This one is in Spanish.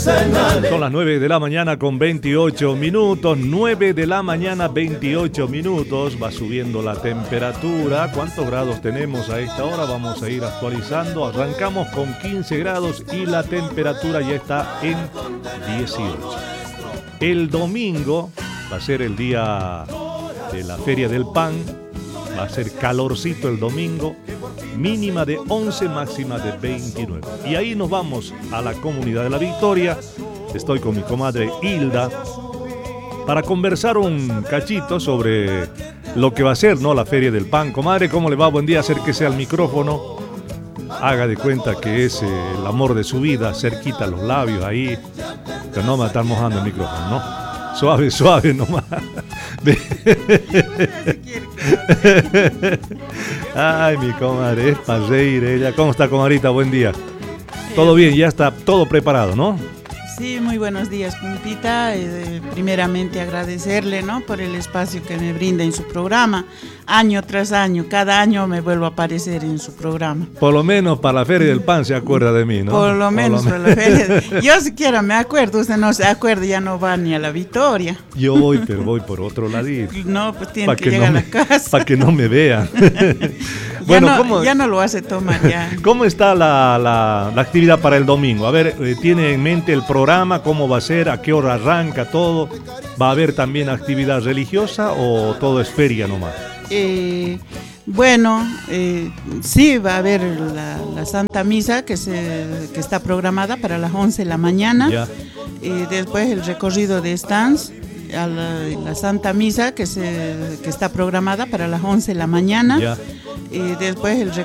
Son las 9 de la mañana con 28 minutos, 9 de la mañana 28 minutos, va subiendo la temperatura. ¿Cuántos grados tenemos a esta hora? Vamos a ir actualizando. Arrancamos con 15 grados y la temperatura ya está en 18. El domingo va a ser el día de la Feria del Pan, va a ser calorcito el domingo, mínima de 11, máxima de 29. Y ahí nos vamos a la Comunidad de la Victoria. Estoy con mi comadre Hilda para conversar un cachito sobre lo que va a ser, ¿no?, la Feria del Pan. Comadre, ¿cómo le va? Buen día, acérquese al micrófono. Haga de cuenta que es el amor de su vida, cerquita los labios ahí. Que no me están mojando el micrófono, ¿no? Suave, suave nomás. Ay, mi comadre, es para reír ella. ¿Cómo está, comadrita? Buen día. Todo bien, ya está todo preparado, ¿no? Sí, muy buenos días, Puntita. Primeramente agradecerle, ¿no?, por el espacio que me brinda en su programa. Año tras año, cada año me vuelvo a aparecer en su programa. Por lo menos para la Feria del Pan se acuerda de mí, ¿no? Por lo menos para la Feria. Yo siquiera me acuerdo, usted no se acuerda, ya no va ni a la Victoria. Yo voy, pero voy por otro ladito. No, pues tiene que llegar a la casa. Para que no me vean. Bueno, ya no lo hace tomar ya. ¿Cómo está la actividad para el domingo? A ver, ¿tiene en mente el programa? ¿Cómo va a ser? ¿A qué hora arranca todo? ¿Va a haber también actividad religiosa o todo es feria nomás? Sí, va a haber la Santa Misa que está programada para las 11 de la mañana. Ya. Después el recorrido de stands a la Santa Misa que está programada para las 11 de la mañana. Ya. Después el